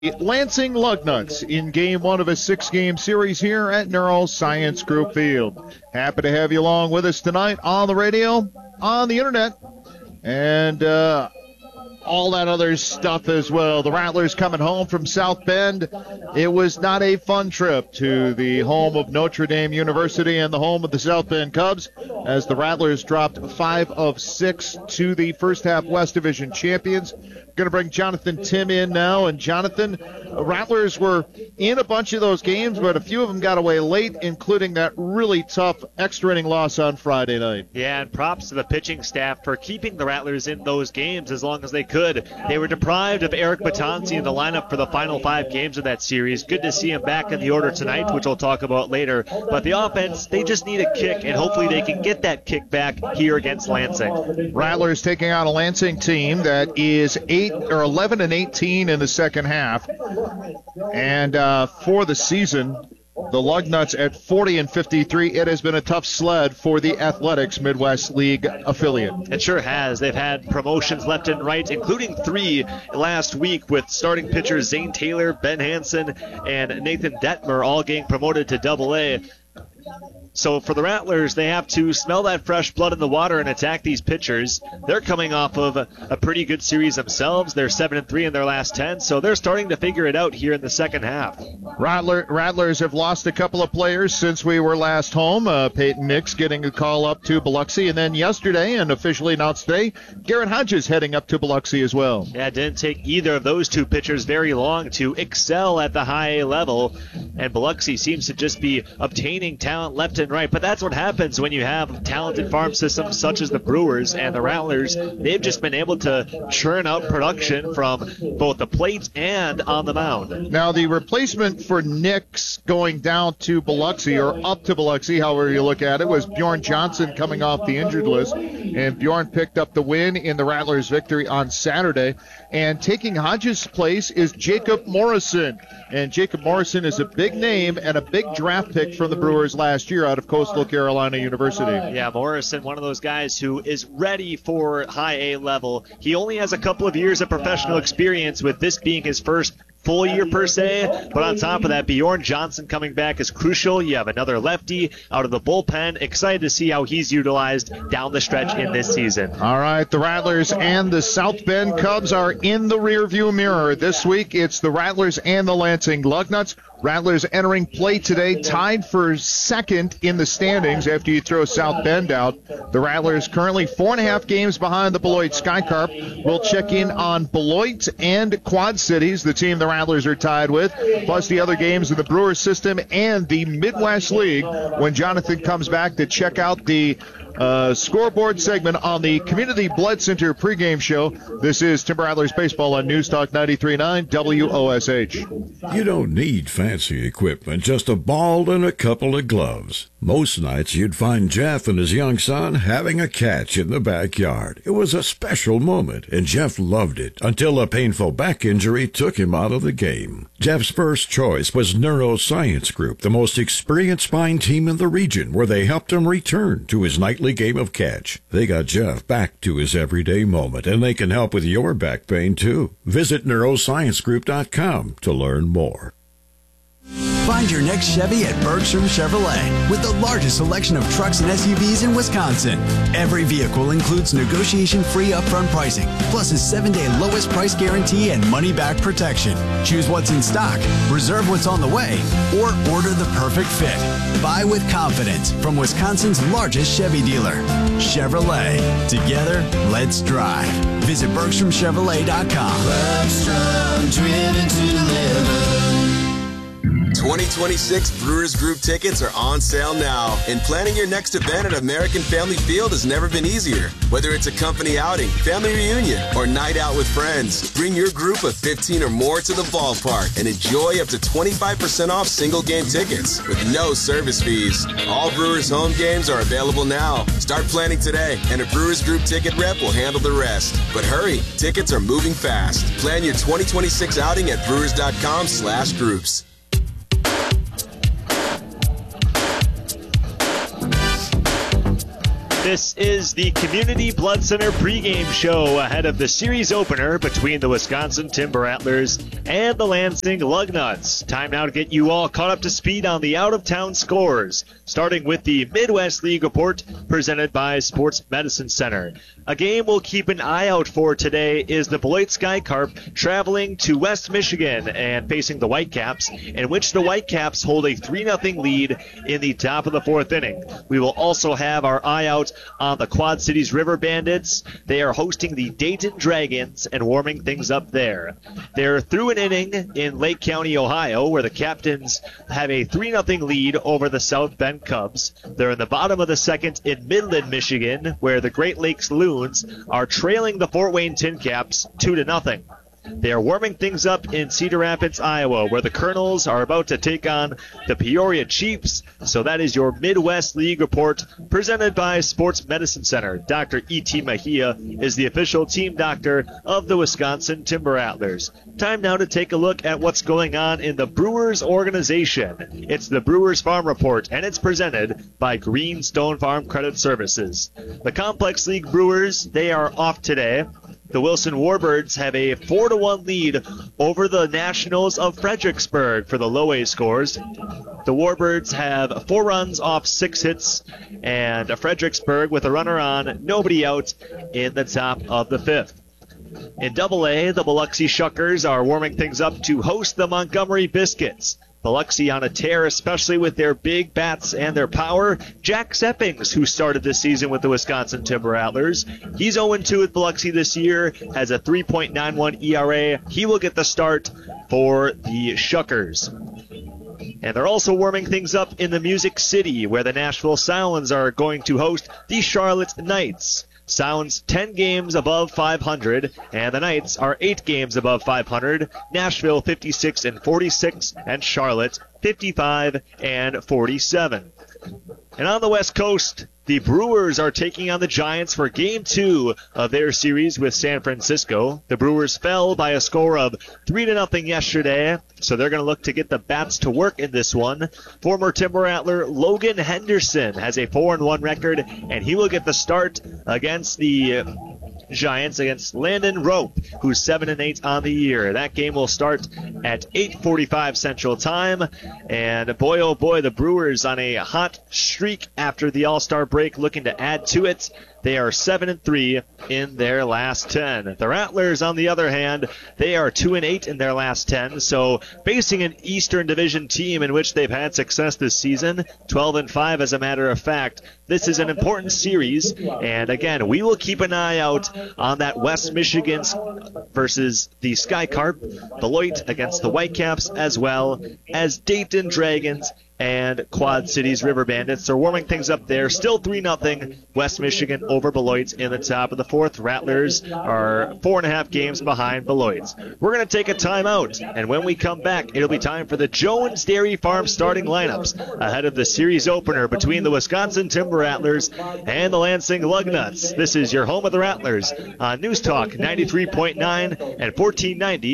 Lansing Lugnuts in Game 1 of a 6-game series here at Neuroscience Group Field. Happy to have you along with us tonight on the radio, on the internet, and all that other stuff as well. The Rattlers coming home from South Bend. It was not a fun trip to the home of Notre Dame University and the home of the South Bend Cubs, as the Rattlers dropped 5 of 6 to the first half West Division champions. Going to bring Jonathan Tim in now. And Jonathan, Rattlers were in a bunch of those games, but a few of them got away late, including that really tough extra inning loss on Friday night. Yeah, and props to the pitching staff for keeping the Rattlers in those games as long as they could. They were deprived of Eric Batanzi in the lineup for the final 5 games of that series. Good to see him back in the order tonight, which we'll talk about later. But the offense, they just need a kick, and hopefully they can get that kick back here against Lansing. Rattlers taking on a Lansing team that is 11-18 in the second half. And for the season, the Lugnuts at 40-53. It has been a tough sled for the Athletics Midwest League affiliate. It sure has. They've had promotions left and right, including 3 last week, with starting pitchers Zane Taylor, Ben Hansen, and Nathan Detmer all getting promoted to Double-A. So for the Rattlers, they have to smell that fresh blood in the water and attack these pitchers. They're coming off of a pretty good series themselves. They're 7-3 in their last 10, so they're starting to figure it out here in the second half. Rattlers have lost a couple of players since we were last home. Peyton Nix getting a call up to Biloxi, and then yesterday, and officially announced today, Garrett Hodges heading up to Biloxi as well. Yeah, it didn't take either of those 2 pitchers very long to excel at the high A level, and Biloxi seems to just be obtaining talent left and right. But that's what happens when you have talented farm systems such as the Brewers and the Rattlers. They've just been able to churn out production from both the plate and on the mound. Now, the replacement for Nix going down to Biloxi, or up to Biloxi, however you look at it, was Bjorn Johnson coming off the injured list. And Bjorn picked up the win in the Rattlers' victory on Saturday. And taking Hodges' place is Jacob Morrison. And Jacob Morrison is a big name and a big draft pick from the Brewers last year out of Coastal Carolina University. Yeah, Morrison, one of those guys who is ready for high A level. He only has a couple of years of professional experience, with this being his first full year per se, but on top of that, Bjorn Johnson coming back is crucial. You have another lefty out of the bullpen. Excited to see how he's utilized down the stretch in this season. All right, the Rattlers and the South Bend Cubs are in the rearview mirror. This week, it's the Rattlers and the Lansing Lugnuts. Rattlers entering play today, tied for second in the standings after you throw South Bend out. The Rattlers currently 4.5 games behind the Beloit Skycarp. We'll check in on Beloit and Quad Cities, the team the Rattlers are tied with, plus the other games in the Brewers system and the Midwest League, when Jonathan comes back to check out the scoreboard segment on the Community Blood Center pregame show. This is Timber Rattlers Baseball on News Talk 93.9 WOSH. You don't need fancy equipment, just a ball and a couple of gloves. Most nights you'd find Jeff and his young son having a catch in the backyard. It was a special moment, and Jeff loved it until a painful back injury took him out of the game. Jeff's first choice was Neuroscience Group, the most experienced spine team in the region, where they helped him return to his nightly game of catch. They got Jeff back to his everyday moment, and they can help with your back pain too. Visit neurosciencegroup.com to learn more. Find your next Chevy at Bergstrom Chevrolet with the largest selection of trucks and SUVs in Wisconsin. Every vehicle includes negotiation-free upfront pricing, plus a 7-day lowest price guarantee and money-back protection. Choose what's in stock, reserve what's on the way, or order the perfect fit. Buy with confidence from Wisconsin's largest Chevy dealer. Chevrolet. Together, let's drive. Visit BergstromChevrolet.com. Bergstrom, driven to deliver. 2026 Brewers Group tickets are on sale now, and planning your next event at American Family Field has never been easier. Whether it's a company outing, family reunion, or night out with friends, bring your group of 15 or more to the ballpark and enjoy up to 25% off single game tickets with no service fees. All Brewers home games are available now. Start planning today, and a Brewers Group ticket rep will handle the rest. But hurry, tickets are moving fast. Plan your 2026 outing at brewers.com/groups. This is the Community Blood Center pregame show ahead of the series opener between the Wisconsin Timber Rattlers and the Lansing Lugnuts. Time now to get you all caught up to speed on the out-of-town scores, starting with the Midwest League report presented by Sports Medicine Center. A game we'll keep an eye out for today is the Beloit Skycarp traveling to West Michigan and facing the Whitecaps, in which the Whitecaps hold a 3-0 lead in the top of the fourth inning. We will also have our eye out on the Quad Cities River Bandits. They are hosting the Dayton Dragons and warming things up there. They're through an inning in Lake County, Ohio, where the Captains have a 3-0 lead over the South Bend Cubs. They're in the bottom of the second in Midland, Michigan, where the Great Lakes Loons are trailing the Fort Wayne Tin Caps 2-0. They are warming things up in Cedar Rapids, Iowa, where the Colonels are about to take on the Peoria Chiefs. So that is your Midwest League report presented by Sports Medicine Center. Dr. E.T. Mejia is the official team doctor of the Wisconsin Timber Rattlers. Time now to take a look at what's going on in the Brewers organization. It's the Brewers Farm Report, and it's presented by Greenstone Farm Credit Services. The Complex League Brewers, they are off today. The Wilson Warbirds have a 4-1 lead over the Nationals of Fredericksburg for the low A scores. The Warbirds have 4 runs off 6 hits, and Fredericksburg with a runner on, nobody out in the top of the 5th. In Double-A, the Biloxi Shuckers are warming things up to host the Montgomery Biscuits. Biloxi on a tear, especially with their big bats and their power. Jack Seppings, who started this season with the Wisconsin Timber Rattlers, he's 0-2 with Biloxi this year, has a 3.91 ERA. He will get the start for the Shuckers. And they're also warming things up in the Music City, where the Nashville Sounds are going to host the Charlotte Knights. Sounds 10 games above 500, and the Knights are 8 games above 500. Nashville 56-46, and Charlotte 55-47. And on the West Coast, the Brewers are taking on the Giants for Game 2 of their series with San Francisco. The Brewers fell by a score of 3-0 yesterday, so they're going to look to get the bats to work in this one. Former Timber Rattler Logan Henderson has a 4-1 record, and he will get the start against the Giants against Landon Rope, who's 7-8 on the year. That game will start at 8:45 Central Time. And boy, oh boy, the Brewers on a hot streak after the All-Star break, looking to add to it. They are 7-3 in their last 10. The Rattlers, on the other hand, they are 2-8 in their last 10. So facing an Eastern Division team in which they've had success this season, 12-5 as a matter of fact, this is an important series. And again, we will keep an eye out on that West Michigan versus the Skycarp, Beloit against the Whitecaps, as well as Dayton Dragons and Quad Cities River Bandits. They're warming things up there. Still 3-0 West Michigan over Beloit in the top of the 4th. Rattlers are 4.5 games behind Beloit. We're going to take a timeout, and when we come back, it'll be time for the Jones Dairy Farm starting lineups ahead of the series opener between the Wisconsin Timber Rattlers and the Lansing Lugnuts. This is your home of the Rattlers on News Talk 93.9 and 1490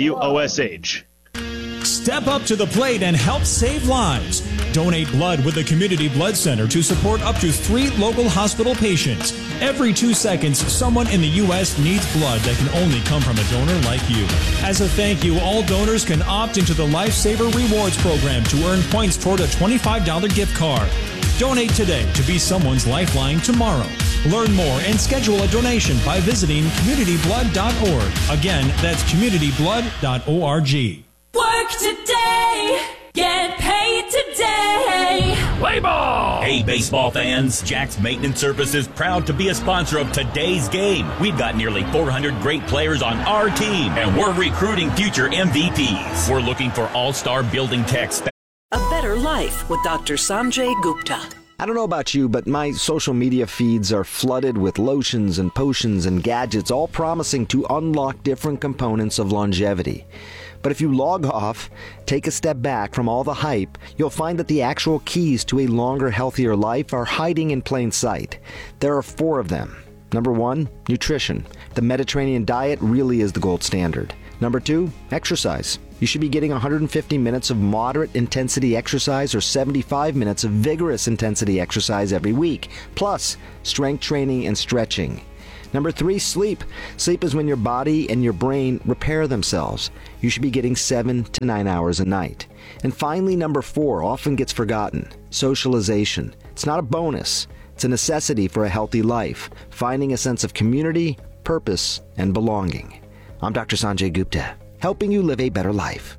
WOSH. Step up to the plate and help save lives. Donate blood with the Community Blood Center to support up to 3 local hospital patients. Every 2 seconds, someone in the U.S. needs blood that can only come from a donor like you. As a thank you, all donors can opt into the Lifesaver Rewards program to earn points toward a $25 gift card. Donate today to be someone's lifeline tomorrow. Learn more and schedule a donation by visiting communityblood.org. Again, that's communityblood.org. Work today, get paid today. Play ball! Hey, baseball fans, Jack's Maintenance Services proud to be a sponsor of today's game. We've got nearly 400 great players on our team, and we're recruiting future MVPs. We're looking for all-star building techs. A better life with Dr. Sanjay Gupta. I don't know about you, but my social media feeds are flooded with lotions and potions and gadgets, all promising to unlock different components of longevity. But if you log off, take a step back from all the hype, you'll find that the actual keys to a longer, healthier life are hiding in plain sight. There are 4 of them. Number 1, nutrition. The Mediterranean diet really is the gold standard. Number 2, exercise. You should be getting 150 minutes of moderate intensity exercise or 75 minutes of vigorous intensity exercise every week, plus strength training and stretching. Number 3, sleep. Sleep is when your body and your brain repair themselves. You should be getting 7 to 9 hours a night. And finally, number 4 often gets forgotten. Socialization. It's not a bonus. It's a necessity for a healthy life. Finding a sense of community, purpose, and belonging. I'm Dr. Sanjay Gupta, helping you live a better life.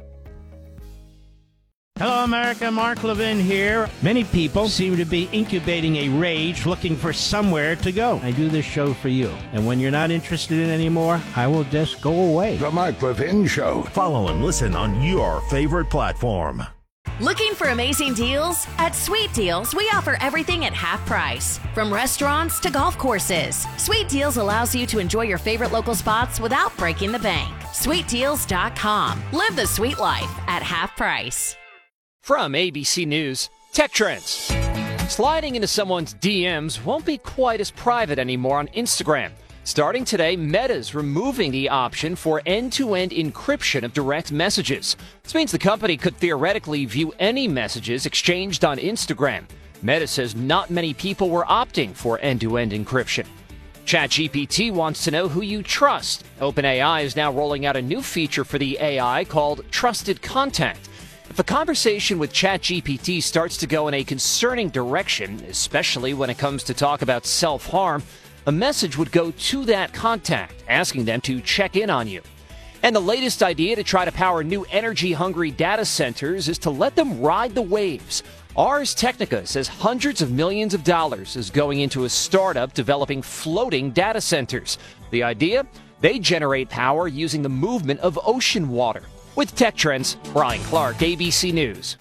Hello, America. Mark Levin here. Many people seem to be incubating a rage looking for somewhere to go. I do this show for you. And when you're not interested in it anymore, I will just go away. The Mark Levin Show. Follow and listen on your favorite platform. Looking for amazing deals? At Sweet Deals, we offer everything at half price. From restaurants to golf courses, Sweet Deals allows you to enjoy your favorite local spots without breaking the bank. SweetDeals.com. Live the sweet life at half price. From ABC News, Tech Trends. Sliding into someone's DMs won't be quite as private anymore on Instagram. Starting today, Meta's removing the option for end-to-end encryption of direct messages. This means the company could theoretically view any messages exchanged on Instagram. Meta says not many people were opting for end-to-end encryption. ChatGPT wants to know who you trust. OpenAI is now rolling out a new feature for the AI called Trusted Contact. If a conversation with ChatGPT starts to go in a concerning direction, especially when it comes to talk about self-harm, a message would go to that contact, asking them to check in on you. And the latest idea to try to power new energy-hungry data centers is to let them ride the waves. Ars Technica says hundreds of millions of dollars is going into a startup developing floating data centers. The idea? They generate power using the movement of ocean water. With Tech Trends, Brian Clark, ABC News.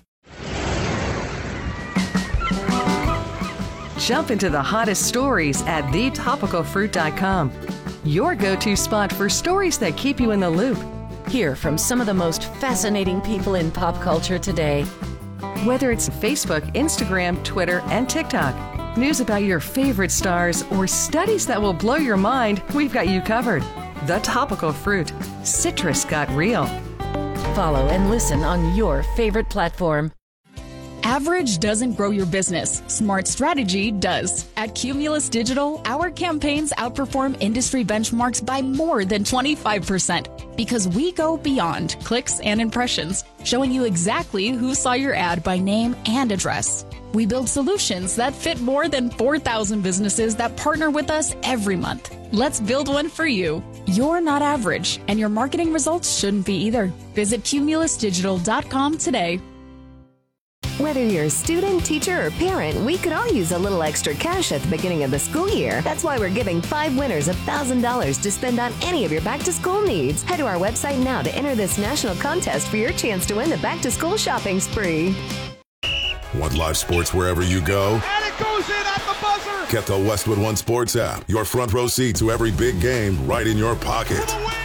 Jump into the hottest stories at thetopicalfruit.com. Your go-to spot for stories that keep you in the loop. Hear from some of the most fascinating people in pop culture today. Whether it's Facebook, Instagram, Twitter, and TikTok, news about your favorite stars, or studies that will blow your mind, we've got you covered. The Topical Fruit. Citrus got real. Follow and listen on your favorite platform. Average doesn't grow your business. Smart strategy does. At Cumulus Digital, our campaigns outperform industry benchmarks by more than 25% because we go beyond clicks and impressions, showing you exactly who saw your ad by name and address. We build solutions that fit more than 4,000 businesses that partner with us every month. Let's build one for you. You're not average, and your marketing results shouldn't be either. Visit cumulusdigital.com today. Whether you're a student, teacher, or parent, we could all use a little extra cash at the beginning of the school year. That's why we're giving 5 winners $1,000 to spend on any of your back-to-school needs. Head to our website now to enter this national contest for your chance to win the back-to-school shopping spree. Want live sports wherever you go? And it goes in at the buzzer! Get the Westwood One Sports app. Your front row seat to every big game right in your pocket.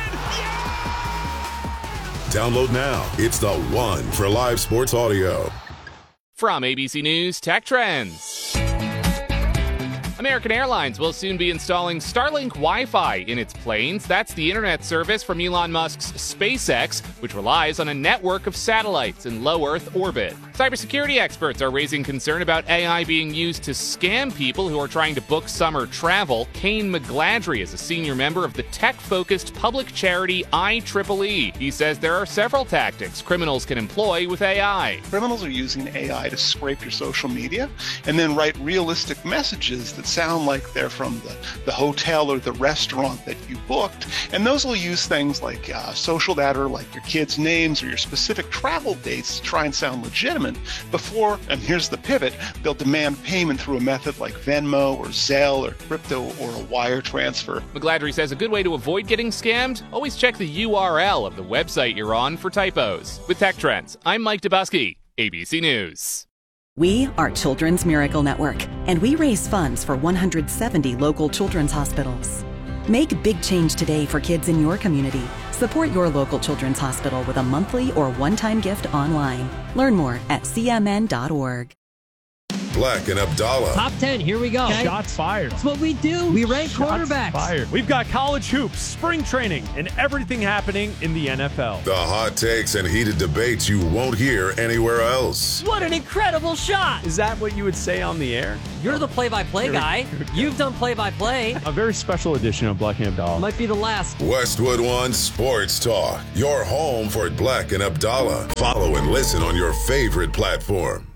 Download now. It's the one for live sports audio. From ABC News, Tech Trends. American Airlines will soon be installing Starlink Wi-Fi in its planes. That's the internet service from Elon Musk's SpaceX, which relies on a network of satellites in low Earth orbit. Cybersecurity experts are raising concern about AI being used to scam people who are trying to book summer travel. Kane McGladrey is a senior member of the tech-focused public charity IEEE. He says there are several tactics criminals can employ with AI. Criminals are using AI to scrape your social media and then write realistic messages that sound like they're from the hotel or the restaurant that you booked. And those will use things like social data, like your kids' names or your specific travel dates to try and sound legitimate before, and here's the pivot, they'll demand payment through a method like Venmo or Zelle or crypto or a wire transfer. McGladrey says a good way to avoid getting scammed, always check the URL of the website you're on for typos. With Tech Trends, I'm Mike Dubusky, ABC News. We are Children's Miracle Network, and we raise funds for 170 local children's hospitals. Make big change today for kids in your community. Support your local children's hospital with a monthly or one-time gift online. Learn more at cmn.org. Black and Abdallah. Top 10, here we go. Okay. Shots fired. That's what we do. We rank quarterbacks. Fired. We've got college hoops, spring training, and everything happening in the NFL. The hot takes and heated debates you won't hear anywhere else. What an incredible shot. Is that what you would say on the air? You're the play-by-play guy. You've done play-by-play. A very special edition of Black and Abdallah. Might be the last. Westwood One Sports Talk, your home for Black and Abdallah. Follow and listen on your favorite platform.